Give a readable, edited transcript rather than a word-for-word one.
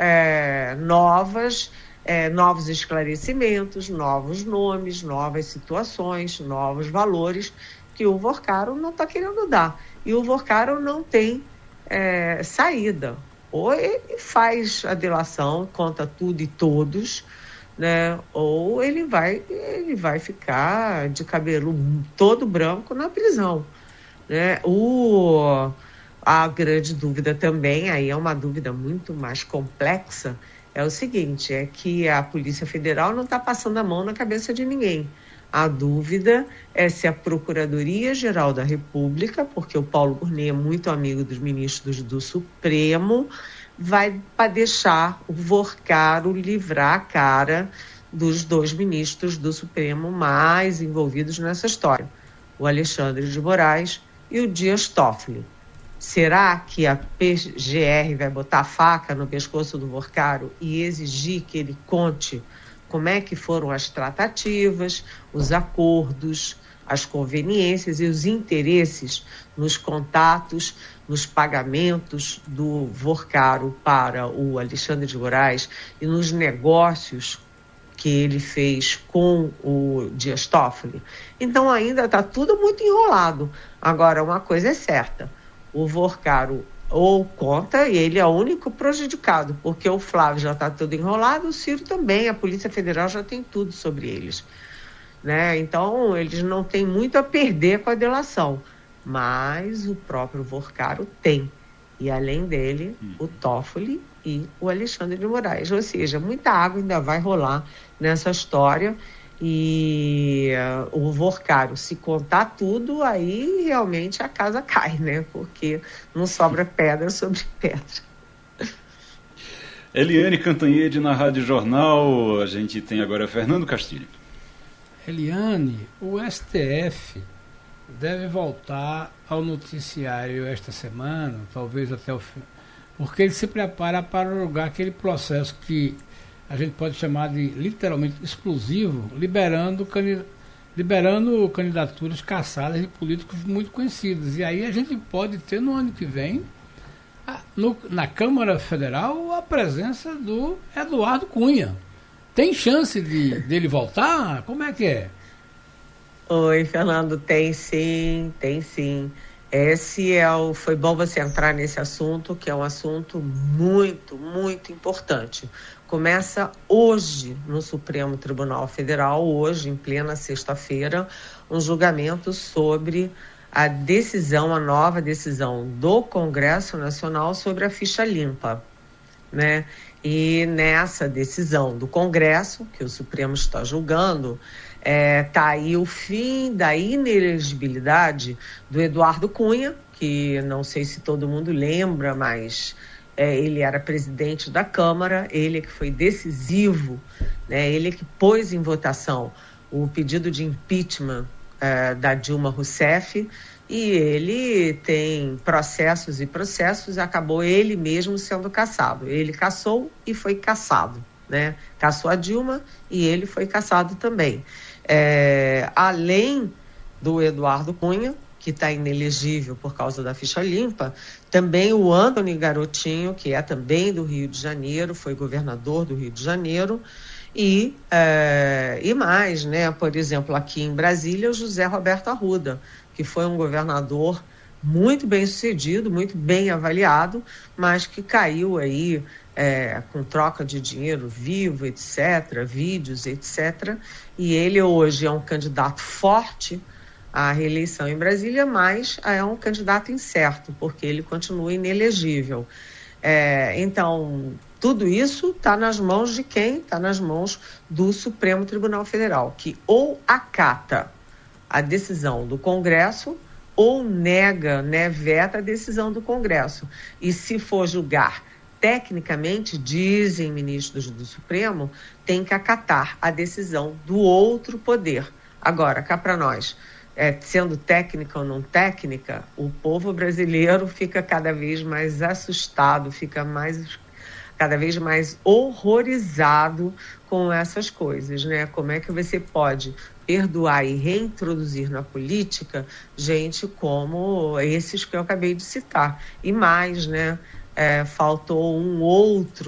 novos esclarecimentos, novos nomes, novas situações, novos valores que o Vorcaro não está querendo dar. E o Vorcaro não tem saída. Ou ele faz a delação, conta tudo e todos, né? Ou ele vai ficar de cabelo todo branco na prisão, né? A grande dúvida também, aí é uma dúvida muito mais complexa, é o seguinte, é que a Polícia Federal não está passando a mão na cabeça de ninguém. A dúvida é se a Procuradoria-Geral da República, porque o Paulo Gonet é muito amigo dos ministros do Supremo, vai para deixar o Vorcaro livrar a cara dos 2 ministros do Supremo mais envolvidos nessa história, o Alexandre de Moraes e o Dias Toffoli. Será que a PGR vai botar a faca no pescoço do Vorcaro e exigir que ele conte como é que foram as tratativas, os acordos, as conveniências e os interesses nos contatos, nos pagamentos do Vorcaro para o Alexandre de Moraes e nos negócios que ele fez com o Dias Toffoli? Então ainda está tudo muito enrolado. Agora, uma coisa é certa, o Vorcaro ou conta e ele é o único prejudicado, porque o Flávio já está todo enrolado, o Ciro também, a Polícia Federal já tem tudo sobre eles, né? Então eles não têm muito a perder com a delação, mas o próprio Vorcaro tem, e além dele, o Toffoli e o Alexandre de Moraes, ou seja, muita água ainda vai rolar nessa história. E o Vorcaro, se contar tudo, aí realmente a casa cai, né? Porque não sobra pedra sobre pedra. Eliane Cantanhede na Rádio Jornal. A gente tem agora Fernando Castilho. Eliane, o STF deve voltar ao noticiário esta semana, talvez até o fim, porque ele se prepara para julgar aquele processo que a gente pode chamar de literalmente explosivo, liberando candidaturas cassadas de políticos muito conhecidos. E aí a gente pode ter no ano que vem, na Câmara Federal, a presença do Eduardo Cunha. Tem chance dele voltar? Como é que é? Oi, Fernando, tem sim, tem sim. Foi bom você entrar nesse assunto, que é um assunto muito, muito importante. Começa hoje no Supremo Tribunal Federal, hoje, em plena sexta-feira, um julgamento sobre a nova decisão do Congresso Nacional sobre a ficha limpa, né? E nessa decisão do Congresso, que o Supremo está julgando, está aí o fim da inelegibilidade do Eduardo Cunha, que não sei se todo mundo lembra, mas ele era presidente da Câmara, ele que foi decisivo, né, ele que pôs em votação o pedido de impeachment da Dilma Rousseff, e ele tem processos e processos, acabou ele mesmo sendo cassado. Ele cassou e foi cassado, né? Cassou a Dilma e ele foi cassado também. Além do Eduardo Cunha, que está inelegível por causa da ficha limpa, também o Antony Garotinho, que é também do Rio de Janeiro, foi governador do Rio de Janeiro, e mais, né? Por exemplo, aqui em Brasília, o José Roberto Arruda, que foi um governador muito bem sucedido, muito bem avaliado, mas que caiu aí com troca de dinheiro vivo, etc., vídeos, etc., e ele hoje é um candidato forte à reeleição em Brasília, mas é um candidato incerto, porque ele continua inelegível. Então, tudo isso está nas mãos de quem? Está nas mãos do Supremo Tribunal Federal, que ou acata a decisão do Congresso ou nega, né, veta a decisão do Congresso. E se for julgar tecnicamente, dizem ministros do Supremo, tem que acatar a decisão do outro poder. Agora, cá para nós, sendo técnica ou não técnica, o povo brasileiro fica cada vez mais assustado, fica cada vez mais horrorizado com essas coisas, né? Como é que você pode perdoar e reintroduzir na política gente como esses que eu acabei de citar? E mais, né? Faltou um outro